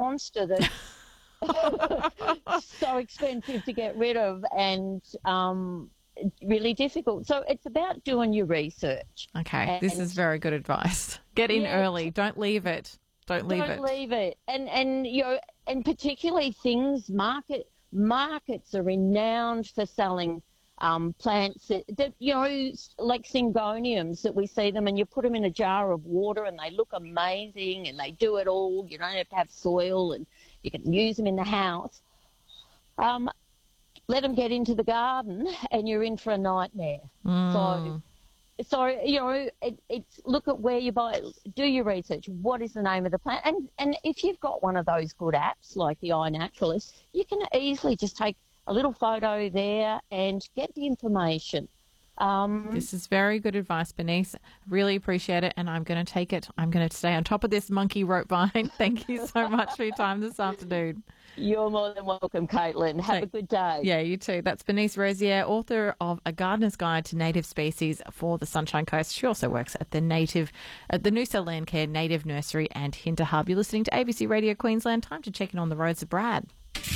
monster that's so expensive to get rid of and really difficult. So it's about doing your research. Okay, this is very good advice. Get in early. Don't leave it. Don't leave it. And particularly markets are renowned for selling plants that like syngoniums, that we see them and you put them in a jar of water and they look amazing and they do it all. You don't have to have soil and you can use them in the house. Let them get into the garden and you're in for a nightmare. So it's look at where you buy it. Do your research. What is the name of the plant? And if you've got one of those good apps like the iNaturalist, you can easily just take a little photo there and get the information. This is very good advice, Bernice. Really appreciate it, and I'm going to take it. I'm going to stay on top of this monkey rope vine. Thank you so much for your time this afternoon. You're more than welcome, Caitlin. Have a good day. Yeah, you too. That's Bernice Rosier, author of A Gardener's Guide to Native Species for the Sunshine Coast. She also works at the Noosa Landcare Native Nursery and Hinter Hub. You're listening to ABC Radio Queensland. Time to check in on the roads of Brad.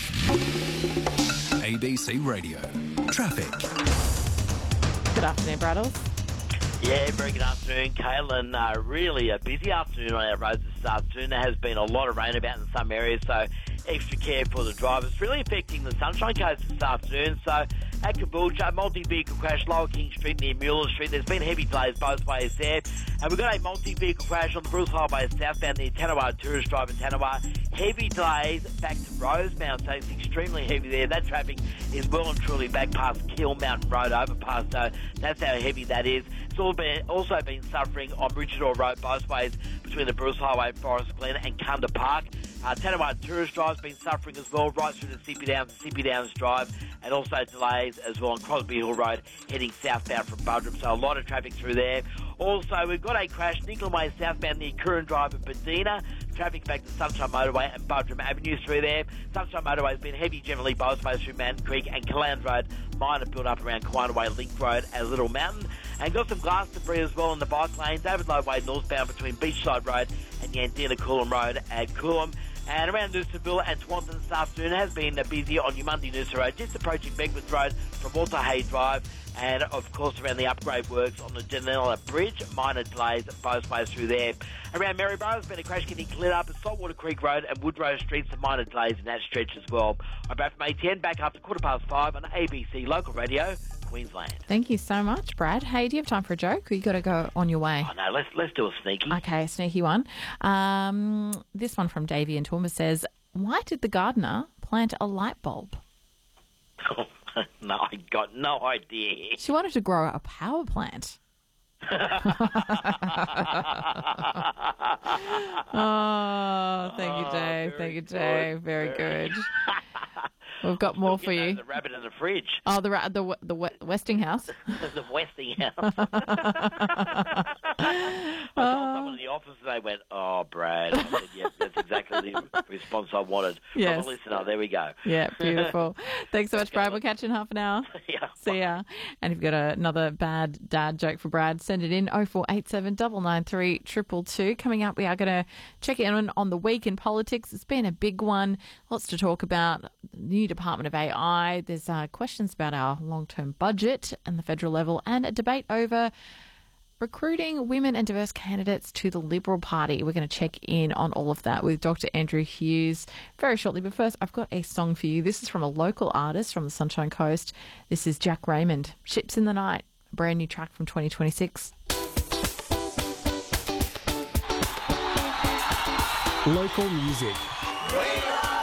ABC Radio. Traffic. Good afternoon, Braddles. Yeah, very good afternoon, Caitlin. Really a busy afternoon on our roads this afternoon. There has been a lot of rain about in some areas, so extra care for the drivers. Really affecting the Sunshine Coast this afternoon. So at Caboolture, a multi-vehicle crash, Lower King Street near Mueller Street. There's been heavy delays both ways there. And we've got a multi-vehicle crash on the Bruce Highway southbound near Tanawar Tourist Drive in Tanawar. Heavy delays back to Rosemount, so it's extremely heavy there. That traffic is well and truly back past Kill Mountain Road overpass, so that's how heavy that is. It's also been suffering on Bridgetore Road both ways between the Bruce Highway, Forest Glen and Kunda Park. Tanawar Tourist Drive's been suffering as well, right through to Sippy Downs Drive, and also delays as well on Crosby Hill Road heading southbound from Buderim, so a lot of traffic through there. Also, we've got a crash, Nicklin Way southbound near Curran Drive and Bedina. Traffic back to Sunshine Motorway and Buderim Avenue through there. Sunshine Motorway has been heavy generally both ways through Mountain Creek and Caland Road. Minor build up around Quinaway Link Road at Little Mountain. And got some glass debris as well in the bike lane. David Low Way northbound between Beachside Road and Yandina Coolum Road at Coolum. And around Noosaville and Swanton this afternoon has been busy on your Monday Noosa Road, just approaching Begwith Road from Walter Hay Drive. And, of course, around the upgrade works on the Janella Bridge, minor delays both ways through there. Around Maryborough, there's been a crash getting cleared up at Saltwater Creek Road and Woodrow Street, some minor delays in that stretch as well. I'm Brad from ATN, back after 5:15 on ABC Local Radio, Queensland. Thank you so much, Brad. Hey, do you have time for a joke, or you got to go on your way? Oh, no, let's do a sneaky. Okay, a sneaky one. This one from Davey and Toowoomba says, why did the gardener plant a light bulb? No, I got no idea. She wanted to grow a power plant. Oh, thank you, Dave. Thank you, Dave. Very good. We've got more for you. The rabbit in the fridge. Oh, the Westinghouse. The Westinghouse. I told someone in the office and they went, oh, Brad. I said, yes, that's exactly the response I wanted yes. from a listener. There we go. Yeah, beautiful. Thanks so much, Brad. We'll catch you in half an hour. Yeah. See ya. And if you've got another bad dad joke for Brad, send it in 0487 993 222. Coming up, we are going to check in on the week in politics. It's been a big one. Lots to talk about. The new Department of AI. There's questions about our long-term budget and the federal level, and a debate over recruiting women and diverse candidates to the Liberal Party. We're going to check in on all of that with Dr. Andrew Hughes very shortly. But first, I've got a song for you. This is from a local artist from the Sunshine Coast. This is Jack Raymond, Ships in the Night, a brand new track from 2026. Local music. We are